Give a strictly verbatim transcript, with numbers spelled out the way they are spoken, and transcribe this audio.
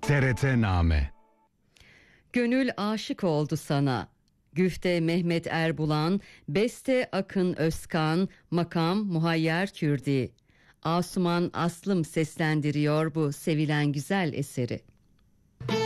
T R T Name. Gönül aşık oldu sana. Güfte Mehmet Erbulan, beste Akın Özkan, makam Muhayyer Kürdi. Asuman Aslım seslendiriyor bu sevilen güzel eseri.